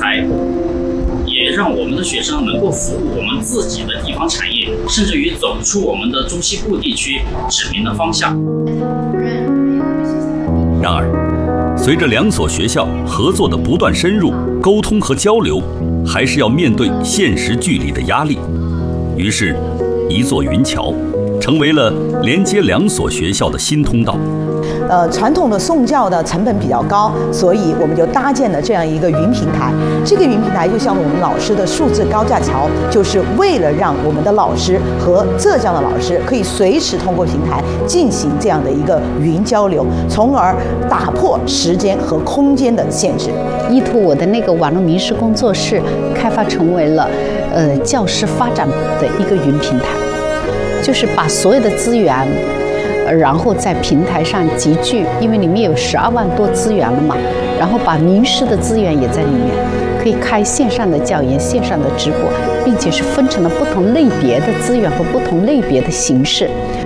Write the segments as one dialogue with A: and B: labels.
A: 台，也让我们的学生能够服务我们自己的地方产业，甚至于走出我们的中西部地区指明的方向。
B: 然而，随着两所学校合作的不断深入，沟通和交流还是要面对现实距离的压力。于是，一座云桥成为了连接两所学校的新通道。
C: 传统的送教的成本比较高，所以我们就搭建了这样一个云平台。这个云平台就像我们老师的数字高架桥，就是为了让我们的老师和浙江的老师可以随时通过平台进行这样的一个云交流，从而打破时间和空间的限制。
D: 依托我的那个网络名师工作室，开发成为了教师发展的一个云平台，就是把所有的资源。然后在平台上集聚，因为里面有12万多资源了嘛，然后把名师的资源也在里面，可以开线上的教研、线上的直播，并且是分成了不同类别的资源和不同类别的形式。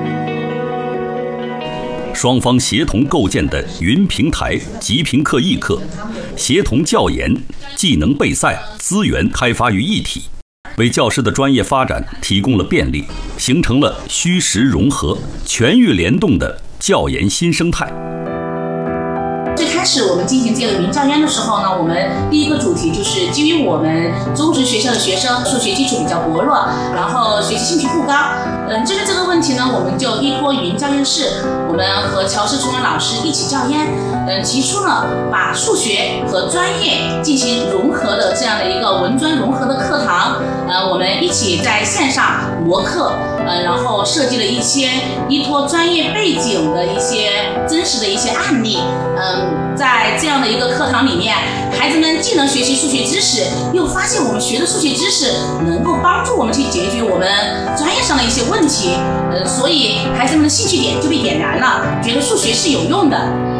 B: 双方协同构建的云平台即评课议课，协同教研、技能备赛、资源开发于一体，为教师的专业发展提供了便利，形成了虚实融合、全域联动的教研新生态。
E: 最开始我们进行这个云教研的时候呢，我们第一个主题就是基于我们中职学校的学生数学基础比较薄弱，然后学习兴趣不高。针对这个问题呢，我们就依托云教研室，我们和乔氏中文老师一起教研，提出了把数学和专业进行融合的这样的一个文专融合的课堂。我们一起在线上模课，然后设计了一些依托专业背景的一些真实的一些案例。在这样的一个课堂里面，孩子们既能学习数学知识，又发现我们学的数学知识能够帮助我们去解决我们专业上的一些问题。所以孩子们的兴趣点就被点燃了，觉得数学是有用的。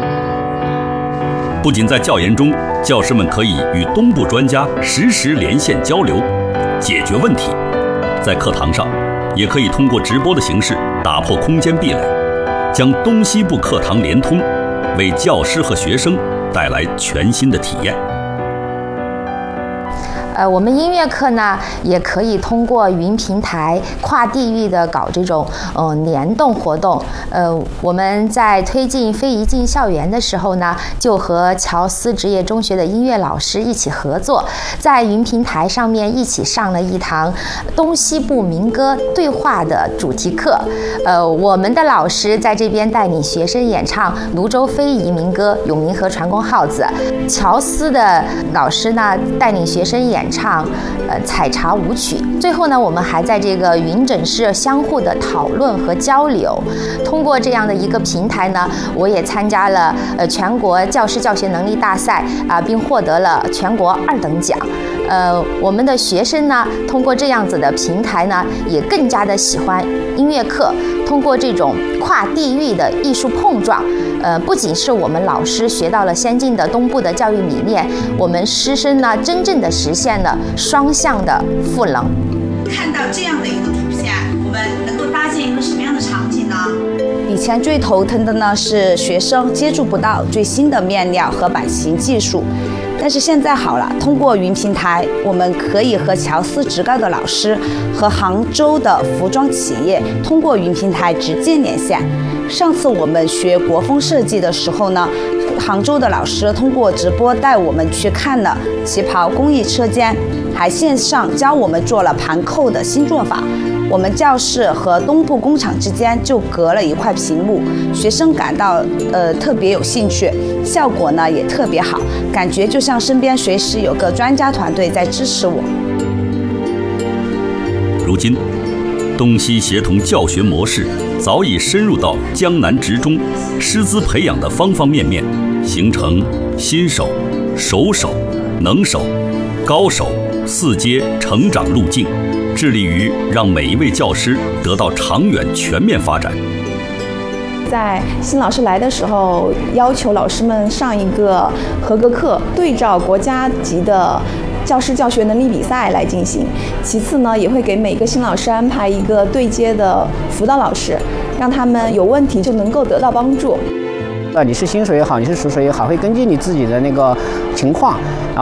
B: 不仅在教研中，教师们可以与东部专家实时连线交流，解决问题；在课堂上，也可以通过直播的形式打破空间壁垒，将东西部课堂连通，为教师和学生带来全新的体验。
F: 我们音乐课呢，也可以通过云平台跨地域的搞这种联动活动。我们在推进非遗进校园的时候呢，就和乔思职业中学的音乐老师一起合作，在云平台上面一起上了一堂东西部民歌对话的主题课。我们的老师在这边带领学生演唱泸州非遗民歌《永明河船工号子》，乔思的老师呢带领学生演唱采茶舞曲。最后呢，我们还在这个云诊室相互的讨论和交流。通过这样的一个平台呢，我也参加了全国教师教学能力大赛并获得了全国2等奖。我们的学生呢，通过这样子的平台呢，也更加的喜欢音乐课。通过这种跨地域的艺术碰撞，不仅是我们老师学到了先进的东部的教育理念，我们师生呢，真正的实现了双向的赋能。
G: 看到这样的一个图像，我们能够搭建一个什么样的场景呢？
H: 以前最头疼的呢是学生接触不到最新的面料和版型技术，但是现在好了，通过云平台，我们可以和乔思职高的老师和杭州的服装企业通过云平台直接连线。上次我们学国风设计的时候呢，杭州的老师通过直播带我们去看了旗袍工艺车间，还线上教我们做了盘扣的新做法。我们教室和东部工厂之间就隔了一块屏幕，学生感到特别有兴趣，效果呢也特别好，感觉就像身边随时有个专家团队在支持我。
B: 如今，东西协同教学模式早已深入到江南职中师资培养的方方面面，形成新手、熟手、能手、高手4阶成长路径，致力于让每一位教师得到长远全面发展。
I: 在新老师来的时候，要求老师们上一个合格课，对照国家级的教师教学能力比赛来进行。其次呢，也会给每个新老师安排一个对接的辅导老师，让他们有问题就能够得到帮助。
J: 你是新手也好，你是熟手也好，会根据你自己的那个情况，然